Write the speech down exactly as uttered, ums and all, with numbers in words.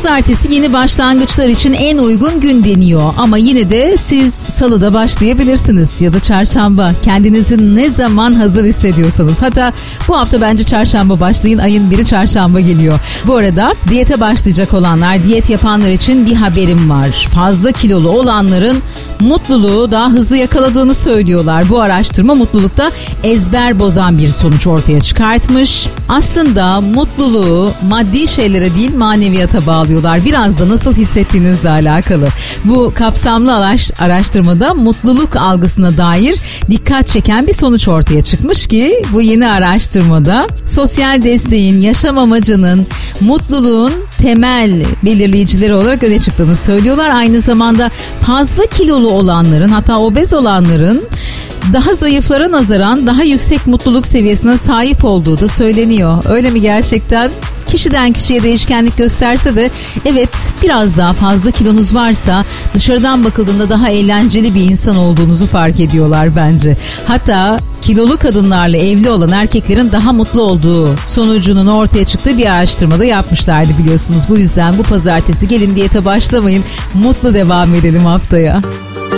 Pazartesi yeni başlangıçlar için en uygun gün deniyor. Ama yine de siz salıda başlayabilirsiniz ya da çarşamba. Kendinizi ne zaman hazır hissediyorsanız. Hatta bu hafta bence çarşamba başlayın. Ayın biri çarşamba geliyor. Bu arada diyete başlayacak olanlar, diyet yapanlar için bir haberim var. Fazla kilolu olanların mutluluğu daha hızlı yakaladığını söylüyorlar. Bu araştırma mutlulukta ezber bozan bir sonuç ortaya çıkartmış. Aslında mutluluğu maddi şeylere değil maneviyata bağlıyorlar. Biraz da nasıl hissettiğinizle alakalı. Bu kapsamlı araştırmada mutluluk algısına dair dikkat çeken bir sonuç ortaya çıkmış ki bu yeni araştırmada sosyal desteğin, yaşam amacının, mutluluğun temel belirleyicileri olarak öne çıktığını söylüyorlar. Aynı zamanda fazla kilolu olanların, hatta obez olanların daha zayıflara nazaran daha yüksek mutluluk seviyesine sahip olduğu da söyleniyor. Öyle mi gerçekten? Kişiden kişiye değişkenlik gösterse de evet, biraz daha fazla kilonuz varsa dışarıdan bakıldığında daha eğlenceli bir insan olduğunuzu fark ediyorlar bence. Hatta kilolu kadınlarla evli olan erkeklerin daha mutlu olduğu sonucunun ortaya çıktığı bir araştırmada yapmışlardı biliyorsunuz. Bu yüzden bu pazartesi gelin diyete başlamayın, mutlu devam edelim haftaya.